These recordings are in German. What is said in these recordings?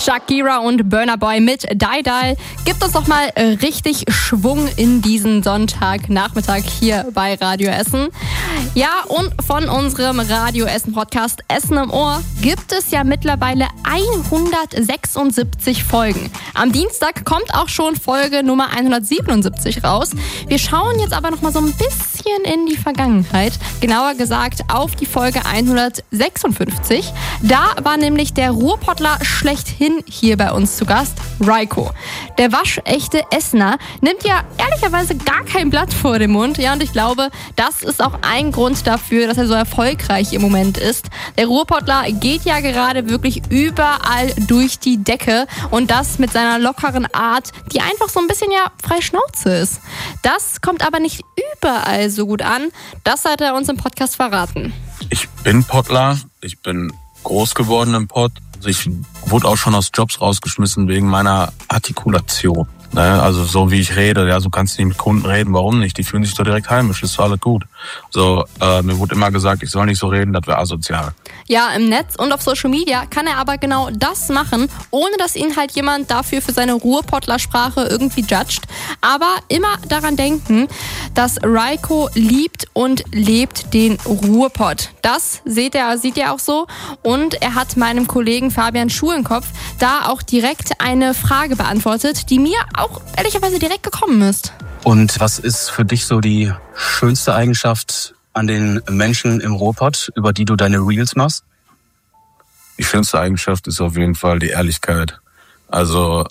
Shakira und Burna Boy mit Die Die gibt uns doch mal richtig Schwung in diesen Sonntagnachmittag hier bei Radio Essen. Ja, und von unserem Radio Essen Podcast Essen im Ohr gibt es ja mittlerweile 176 Folgen. Am Dienstag kommt auch schon Folge Nummer 177 raus. Wir schauen jetzt aber noch mal so ein bisschen in die Vergangenheit. Genauer gesagt auf die Folge 156. Da war nämlich der Ruhrpottler schlechthin hier bei uns zu Gast, Raiko. Der waschechte Essener nimmt ja ehrlicherweise gar kein Blatt vor den Mund. Ja, und ich glaube, das ist auch ein Grund dafür, dass er so erfolgreich im Moment ist. Der Ruhrpottler geht ja gerade wirklich überall durch die Decke und das mit seiner lockeren Art, die einfach so ein bisschen ja frei Schnauze ist. Das kommt aber nicht überall so gut an. Das hat er uns im Podcast verraten. Ich bin Pottler, ich bin groß geworden im Pott. Also ich wurde auch schon aus Jobs rausgeschmissen wegen meiner Artikulation. Also so wie ich rede, ja, so kannst du nicht mit Kunden reden, warum nicht? Die fühlen sich doch direkt heimisch, ist doch alles gut. So, mir wurde immer gesagt, ich soll nicht so reden, das wäre asozial. Ja, im Netz und auf Social Media kann er aber genau das machen, ohne dass ihn halt jemand dafür für seine Ruhrpottlersprache irgendwie judgt. Aber immer daran denken, dass Raiko liebt und lebt den Ruhrpott. Das sieht er auch so. Und er hat meinem Kollegen Fabian Schulenkopf da auch direkt eine Frage beantwortet, die mir auch ehrlicherweise direkt gekommen ist. Und was ist für dich so die schönste Eigenschaft an den Menschen im Ruhrpott, über die du deine Reels machst? Die schönste Eigenschaft ist auf jeden Fall die Ehrlichkeit. Also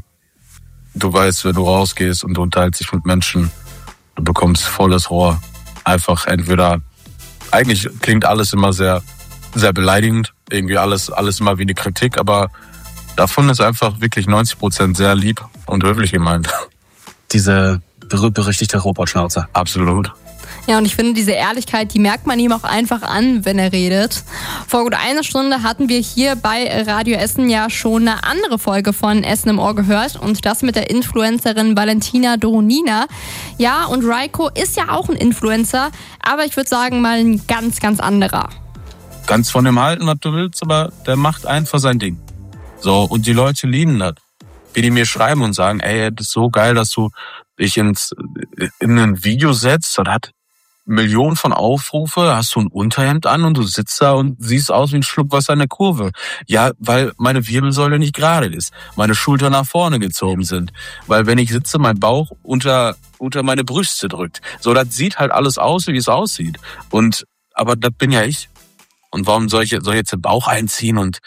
du weißt, wenn du rausgehst und du unterhältst dich mit Menschen, du bekommst volles Rohr. Einfach entweder, eigentlich klingt alles immer sehr, sehr beleidigend, irgendwie alles immer wie eine Kritik, aber davon ist einfach wirklich 90% sehr lieb und höflich gemeint. Diese berüchtigte Robotschnauze. Absolut. Ja, und ich finde, diese Ehrlichkeit, die merkt man ihm auch einfach an, wenn er redet. Vor gut einer Stunde hatten wir hier bei Radio Essen ja schon eine andere Folge von Essen im Ohr gehört und das mit der Influencerin Valentina Doronina. Ja, und Raiko ist ja auch ein Influencer, aber ich würde sagen mal ein ganz, ganz anderer. Ganz von dem halten, was du willst, aber der macht einfach sein Ding. So, und die Leute lieben das. Wie die mir schreiben und sagen, ey, das ist so geil, dass du dich in ein Video setzt, das hat Millionen von Aufrufe, hast du ein Unterhemd an und du sitzt da und siehst aus wie ein Schluck Wasser in der Kurve. Ja, weil meine Wirbelsäule nicht gerade ist, meine Schultern nach vorne gezogen sind. Weil wenn ich sitze, mein Bauch unter meine Brüste drückt. So, das sieht halt alles aus, wie es aussieht. Aber das bin ja ich. Und warum soll ich jetzt den Bauch einziehen und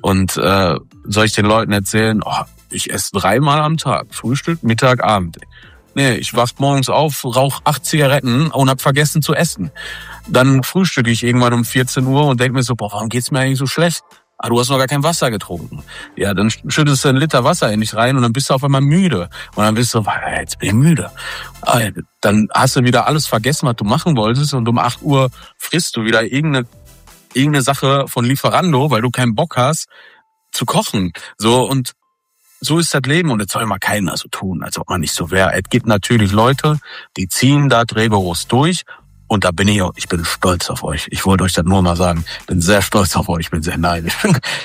soll ich den Leuten erzählen, ich esse 3-mal am Tag, Frühstück, Mittag, Abend. Nee, ich wach morgens auf, rauche 8 Zigaretten und hab vergessen zu essen. Dann frühstücke ich irgendwann um 14 Uhr und denk mir so, warum geht's mir eigentlich so schlecht? Du hast noch gar kein Wasser getrunken. Ja, dann schüttest du 1 Liter Wasser in dich rein und dann bist du auf einmal müde. Und dann bist du, jetzt bin ich müde. Dann hast du wieder alles vergessen, was du machen wolltest und um 8 Uhr frisst du wieder irgendeine Sache von Lieferando, weil du keinen Bock hast zu kochen. So, und so ist das Leben und das soll mal keiner so tun, als ob man nicht so wäre. Es gibt natürlich Leute, die ziehen da rigoros durch und da bin ich bin stolz auf euch. Ich wollte euch das nur mal sagen. Bin sehr stolz auf euch, bin sehr neidisch.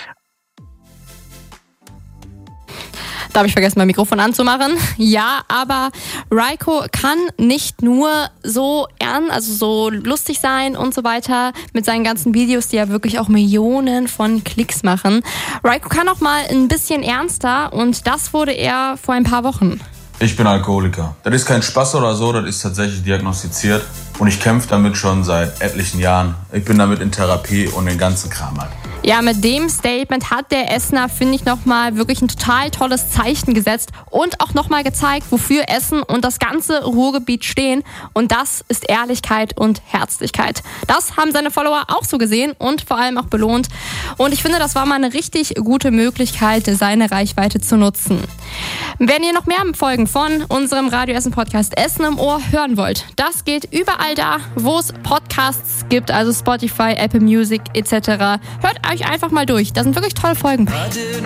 Da habe ich vergessen, mein Mikrofon anzumachen. Ja, aber Raiko kann nicht nur so lustig sein und so weiter mit seinen ganzen Videos, die ja wirklich auch Millionen von Klicks machen. Raiko kann auch mal ein bisschen ernster und das wurde er vor ein paar Wochen. Ich bin Alkoholiker. Das ist kein Spaß oder so, das ist tatsächlich diagnostiziert. Und ich kämpfe damit schon seit etlichen Jahren. Ich bin damit in Therapie und den ganzen Kram halt. Ja, mit dem Statement hat der Essener, finde ich, nochmal wirklich ein total tolles Zeichen gesetzt und auch nochmal gezeigt, wofür Essen und das ganze Ruhrgebiet stehen. Und das ist Ehrlichkeit und Herzlichkeit. Das haben seine Follower auch so gesehen und vor allem auch belohnt. Und ich finde, das war mal eine richtig gute Möglichkeit, seine Reichweite zu nutzen. Wenn ihr noch mehr Folgen von unserem Radio Essen Podcast Essen im Ohr hören wollt, das geht überall da, wo es Podcasts gibt, also Spotify, Apple Music etc. Hört euch einfach mal durch. Da sind wirklich tolle Folgen bei.